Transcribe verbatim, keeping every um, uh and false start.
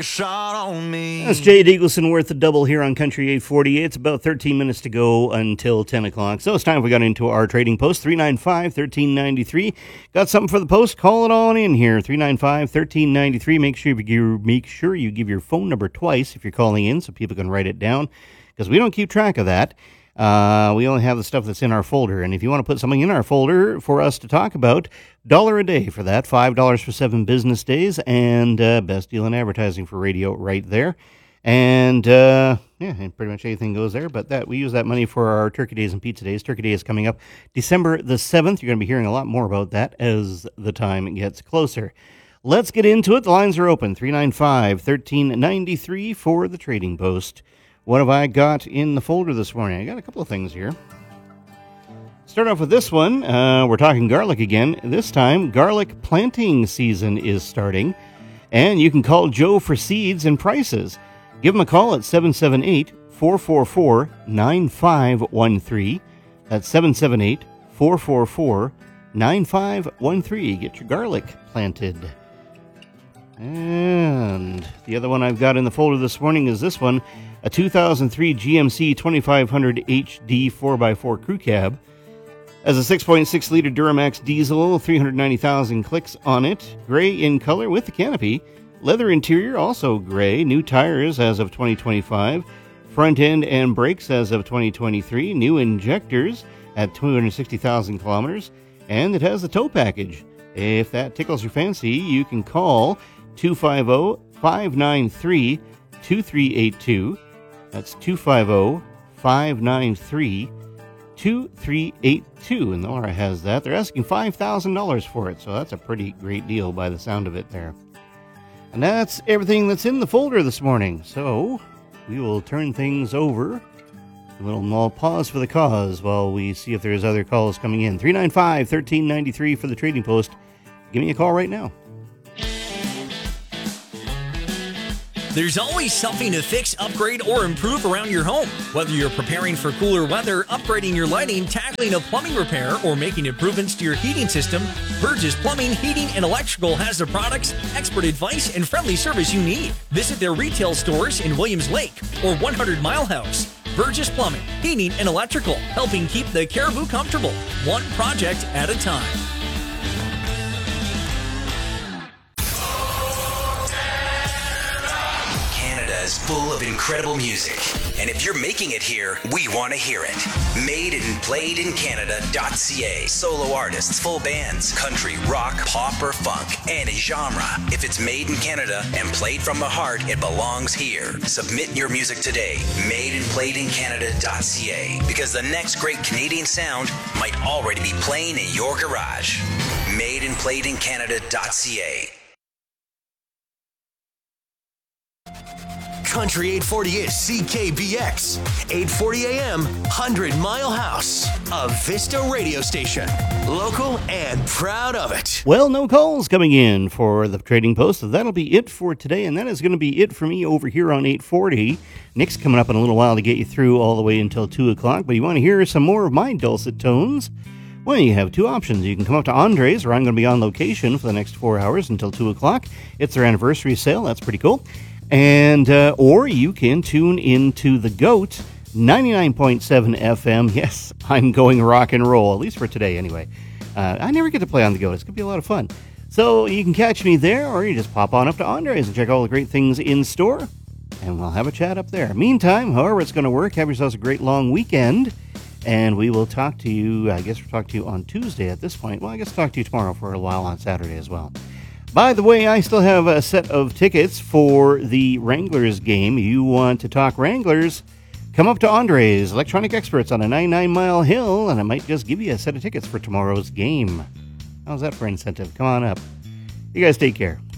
Shot on me. That's Jade Eagleson worth the double here on Country eight forty. It's about thirteen minutes to go until ten o'clock. So it's time we got into our trading post, three nine five, one three nine three. Got something for the post? Call it on in here, three nine five, one three nine three. Make sure you give, make sure you give your phone number twice if you're calling in so people can write it down, because we don't keep track of that. Uh, we only have the stuff that's in our folder, and if you want to put something in our folder for us to talk about, dollar a day for that, five dollars for seven business days, and uh, best deal in advertising for radio right there. And uh, yeah, and pretty much anything goes there. But that we use that money for our Turkey Days and Pizza Days. Turkey Day is coming up December the seventh. You're going to be hearing a lot more about that as the time gets closer. Let's get into it. The lines are open, three nine five, one three nine three for the Trading Post. What have I got in the folder this morning? I got a couple of things here. Start off with this one. Uh, we're talking garlic again. This time, garlic planting season is starting, and you can call Joe for seeds and prices. Give him a call at seven seven eight, four four four, nine five one three. That's seven seven eight, four four four, nine five one three. Get your garlic planted. And the other one I've got in the folder this morning is this one. A two thousand three G M C twenty-five hundred H D four by four crew cab. Has a six point six liter Duramax diesel, three hundred ninety thousand clicks on it. Gray in color with the canopy. Leather interior, also gray. New tires as of twenty twenty-five. Front end and brakes as of twenty twenty-three. New injectors at two hundred sixty thousand kilometers. And it has the tow package. If that tickles your fancy, you can call two five zero, five nine three, two three eight two. That's two five zero, five nine three, two three eight two. And Laura has that. They're asking five thousand dollars for it, so that's a pretty great deal by the sound of it there. And that's everything that's in the folder this morning. So we will turn things over. A little small pause for the cause while we see if there's other calls coming in. three nine five, one three nine three for the Trading Post. Give me a call right now. There's always something to fix, upgrade, or improve around your home. Whether you're preparing for cooler weather, upgrading your lighting, tackling a plumbing repair, or making improvements to your heating system, Burgess Plumbing, Heating, and Electrical has the products, expert advice, and friendly service you need. Visit their retail stores in Williams Lake or one hundred Mile House. Burgess Plumbing, Heating, and Electrical, helping keep the Caribou comfortable, one project at a time. Is full of incredible music, and if you're making it here, we want to hear it. Made and played in Canada dot c a. Solo artists, full bands, country, rock, pop, or funk, any genre. If it's made in Canada and played from the heart, it belongs here. Submit your music today. Made and played in Canada dot c a, because the next great Canadian sound might already be playing in your garage. Made and played in Canada dot c a. Country eight forty is C K B X, eight forty A M, one hundred Mile House, a Vista radio station. Local and proud of it. Well, no calls coming in for the Trading Post, so that'll be it for today, and that is going to be it for me over here on eight forty. Nick's coming up in a little while to get you through all the way until two o'clock, but you want to hear some more of my dulcet tones? Well, you have two options. You can come up to Andre's, where I'm going to be on location for the next four hours until two o'clock. It's their anniversary sale. That's pretty cool. And, uh, or you can tune into The Goat, ninety-nine point seven F M. Yes, I'm going rock and roll, at least for today anyway. Uh, I never get to play on The Goat. It's going to be a lot of fun. So you can catch me there, or you just pop on up to Andre's and check all the great things in store, and we'll have a chat up there. Meantime, however it's going to work, have yourselves a great long weekend, and we will talk to you, I guess we'll talk to you on Tuesday at this point. Well, I guess I'll talk to you tomorrow for a while on Saturday as well. By the way, I still have a set of tickets for the Wranglers game. You want to talk Wranglers? Come up to Andre's, Electronic Experts on a ninety-nine mile hill, and I might just give you a set of tickets for tomorrow's game. How's that for incentive? Come on up. You guys take care.